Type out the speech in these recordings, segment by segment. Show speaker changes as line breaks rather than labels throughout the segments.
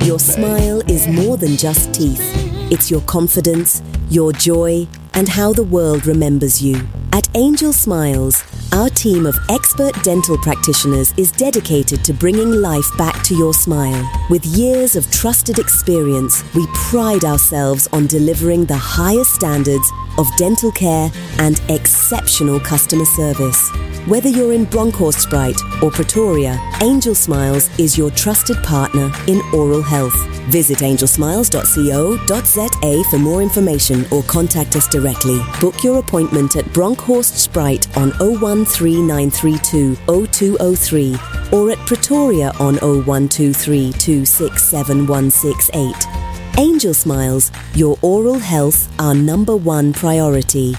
Your smile is more than just teeth. It's your confidence, your joy, and how the world remembers you. At Angel Smiles, our team of expert dental practitioners is dedicated to bringing life back to your smile. With years of trusted experience, we pride ourselves on delivering the highest standards of dental care and exceptional customer service. Whether you're in Bronkhorst or Pretoria, Angel Smiles is your trusted partner in oral health. Visit angelsmiles.co.za for more information or contact us directly. Book your appointment at Bronkhorst on 013932 0203 or at Pretoria on 0123 267 168. Angel Smiles, your oral health, our #1 priority.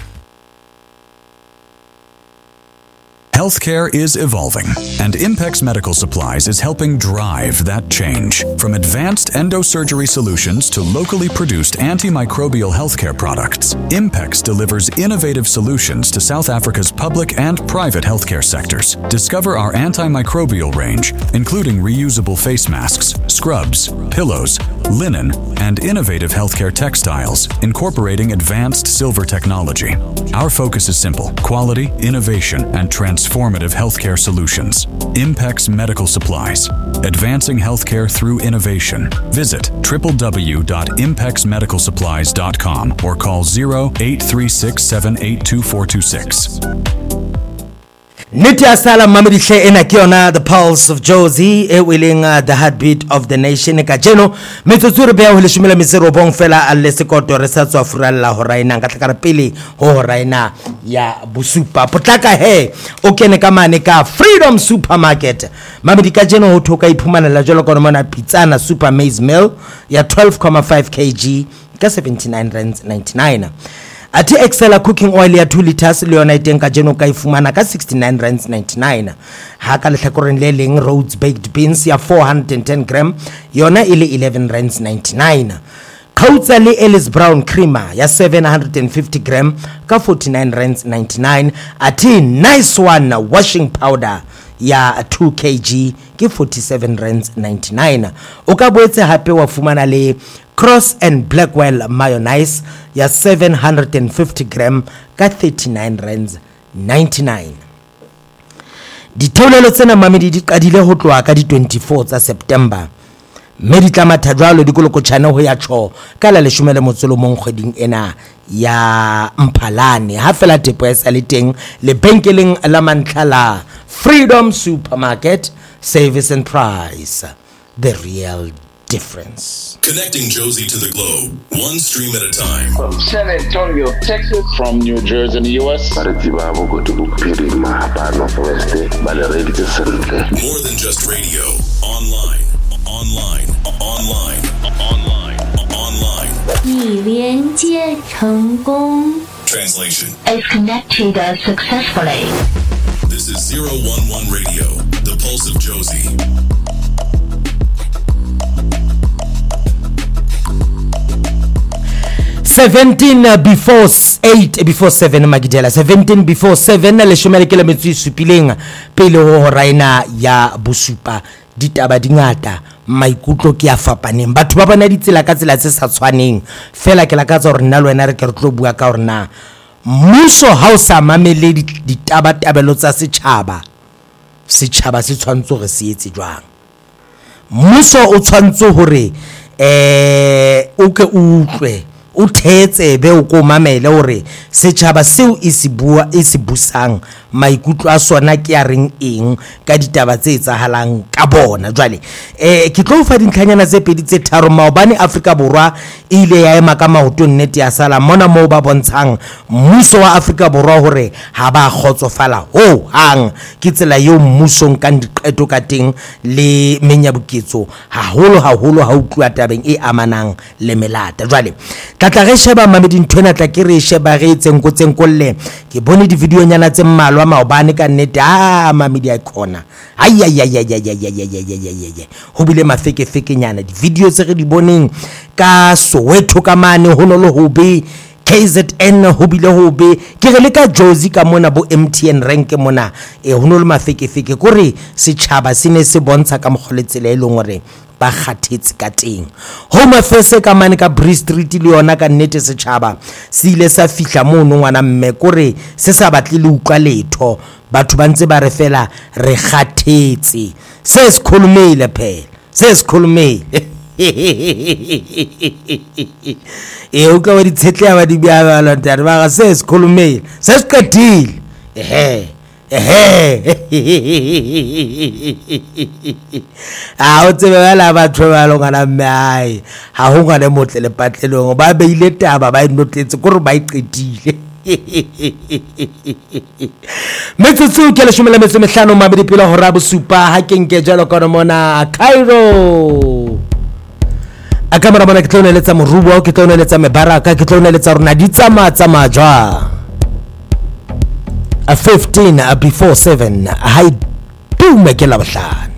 Healthcare is evolving, and Impex Medical Supplies is helping drive that change. From advanced endosurgery solutions to locally produced antimicrobial healthcare products, Impex delivers innovative solutions to South Africa's public and private healthcare sectors. Discover our antimicrobial range, including reusable face masks, scrubs, pillows, linen, and innovative healthcare textiles, incorporating advanced silver technology. Our focus is simple: quality, innovation, and transformative healthcare solutions. Impex Medical Supplies, advancing healthcare through innovation. Visit www.impexmedicalsupplies.com or call 0836782426.
Niti asala mamidishe ena kiona the pulse of Jozi willing the heartbeat of the nation kajeno metsotso be ho le shumela misero bong fela a le sekoto re sa tswa furalla ho raina ka tlakara pele ho raina ya bosupa potlaka he o kene ka mane ka Freedom Supermarket mamidi kajeno ho thoka iphumana la jolo kono mona pizza super maize meal ya 12.5 kg ka 79.99 Ati Excella cooking oil ya 2 liters le yona itenka jeno ka ifumana ka 69.99 haka le hlakoreng le leng Rhodes baked beans ya 410 gram yona ile 11.99 Kautsa le Ellis Brown creamer ya 750 gram ka 49.99 ati Nice One washing powder ya 2 kg ke 47.99 o ka boetse hape wa fumana le Cross and Blackwell mayonnaise ya 750 gram ka 39.99 Ditaulelo tsena mamedi di qadile ho tloa ka di 24 tsa September mme di tla mathajalo dikoloko tshana ho ya tsho ka la 11 mong kgweding ena ya Mphalane ha fela tepo ya sale teng le benkeleng la mantlha la Freedom Supermarket. Service and price, the real difference.
Connecting Josie to the globe, one stream at a time.
From San Antonio, Texas. From New Jersey in the U.S.
More than just radio. Online. Translation.
Is connected successfully.
This is 011 Radio, the pulse of Josie.
before 7 magidela 17 before 7 le shomela ke le metsi supileng pele ho raina ya bosupa ditaba dingata maikutlo ke a fapaneng batho ba bana ditsela ka tsela tse sa tshwaneng fela ke la ka tsa hore nna le wena re ke re tlo bua ka hore na mmuso ha o sa mamele ditaba tabelo tsa setjhaba se tshwantse re se etse jwang mmuso o tshwantse hore o ke utlwe o thetse be o ko mamele hore setjhaba seo se busang maikutlo a sona ke a reng eng ka ditaba tse etsahalang ka bona jwale ke tlo fa dintlhanyana tse pedi tse tharo maobane Afrika Borwa ile ya ema ka maoto nnete ya sala mona mo ba bontshang mmuso wa Afrika Borwa hore ha ba khotsofala ho hang ke tsela yo mmuso ka diqeto ka teng le menyabuketso haholo ha utlwa tabeng e amanang le melata jwale tla re sheba mamedi nthona tla ke re sheba re tsenkotseng kolle ke bone di video nyana tse mmalwa maobane ka nnete mamedi a khona ho bile mafeke nyana di video tse re di boneng ka Soweto ka mane ho no le ho be KZN ho bile ho be ke re le ka Jozi ka mona bo MTN rank mona ho no le mafeke kore setjhaba sine se bontsha ka mogoletsela e leng hore ba kgathetse ka teng. Home Affairs ka mane ka Bree Street le yona ka nnete setjhaba se ile sa fihla mono ngwana mme kore se sa batle le utlwa letho batho ba ntse ba re fela re kgathetse se sikhulumile phela se sikhulumile uka wa ditsetle ya ba di bya ba lantare ba ga se sikhulumile se siqedile o tsebe bala batho ba longana mme ha ho ngane motle le patlelong ba beile taba ba inotletse gore ba iqedile metsotso ke le 15 mabedi pela hora bosupa ha ke nke jalo ka mona Cairo a kamera bona ke tlone letsa morubo ke tlone letsa mebaraka ke tlone letsa rona di tsa majwa a 15 before 7 I do make la bahlana